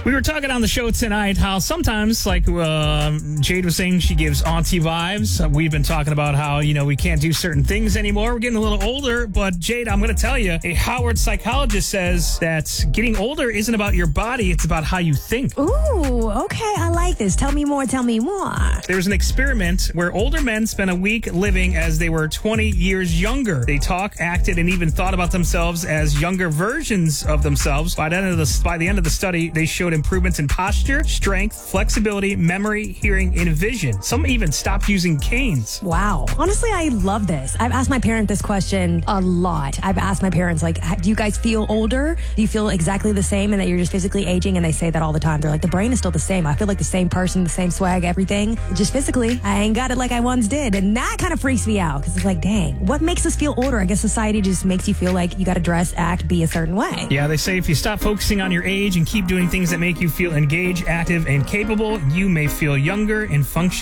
We were talking on the show tonight how sometimes, like Jade was saying, she gives auntie vibes. We've been talking about how, we can't do certain things anymore. We're getting a little older. But, Jade, I'm going to tell you, a Howard psychologist says that getting older isn't about your body. It's about how you think. Ooh, okay. I like this. Tell me more. Tell me more. There was an experiment where older men spent a week living as they were 20 years younger. They talked, acted, and even thought about themselves as younger versions of themselves. By the end of the study, they showed improvements in posture, strength, flexibility, memory, hearing, and vision. Some even stopped using canes. Wow. Honestly, I love this. I've asked my parents this question a lot. I've asked my parents, do you guys feel older? Do you feel exactly the same and that you're just physically aging? And they say that all the time. They're like, the brain is still the same. I feel like the same person, the same swag, everything. Just physically, I ain't got it like I once did. And that kind of freaks me out because it's like, dang, what makes us feel older? I guess society just makes you feel like you got to dress, act, be a certain way. Yeah, they say if you stop focusing on your age and keep doing things that make you feel engaged, active, and capable, you may feel younger and function